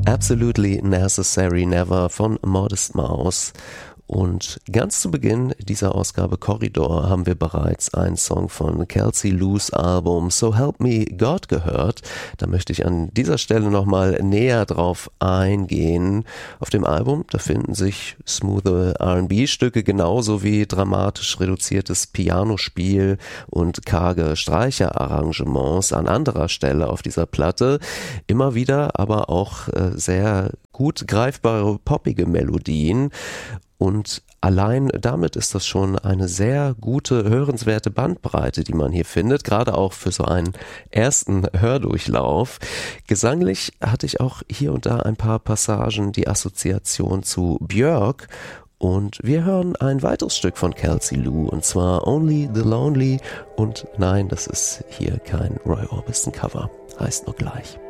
Absolutely Necessary Never von Modest Mouse. Und ganz zu Beginn dieser Ausgabe Corridor haben wir bereits einen Song von Kelsey Lou's Album So Help Me God gehört. Da möchte ich an dieser Stelle nochmal näher drauf eingehen. Auf dem Album, da finden sich smoothe R&B-Stücke genauso wie dramatisch reduziertes Pianospiel und karge Streicherarrangements an anderer Stelle auf dieser Platte. Immer wieder aber auch sehr gut greifbare poppige Melodien. Und allein damit ist das schon eine sehr gute, hörenswerte Bandbreite, die man hier findet, gerade auch für so einen ersten Hördurchlauf. Gesanglich hatte ich auch hier und da ein paar Passagen die Assoziation zu Björk. Und wir hören ein weiteres Stück von Kelsey Lou, und zwar Only the Lonely. Und nein, das ist hier kein Roy Orbison Cover, heißt nur gleich.